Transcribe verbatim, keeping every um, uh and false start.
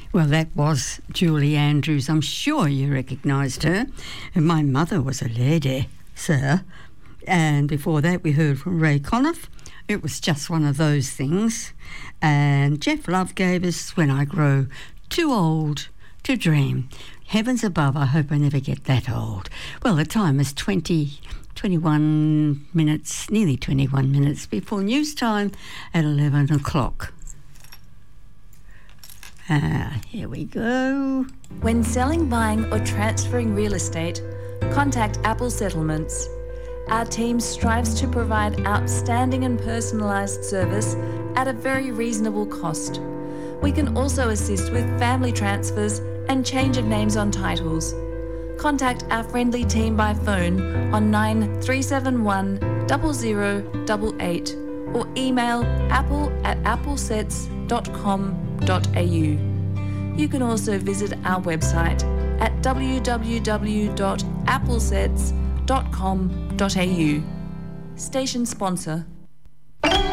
Well, that was Julie Andrews. I'm sure you recognised her. And my mother was a lady, sir. And before that, we heard from Ray Conniff. It was just one of those things. And Jeff Love gave us When I Grow Too Old to Dream. Heavens above, I hope I never get that old. Well, the time is twenty, twenty-one minutes, nearly twenty-one minutes before news time at eleven o'clock. Ah, here we go. When selling, buying or transferring real estate, contact Apple Settlements. Our team strives to provide outstanding and personalised service at a very reasonable cost. We can also assist with family transfers and change of names on titles. Contact our friendly team by phone on nine three seven one zero zero eight eight or email apple at applesets dot com dot a u. You can also visit our website at w w w dot applesets dot com dot a u. Station sponsor.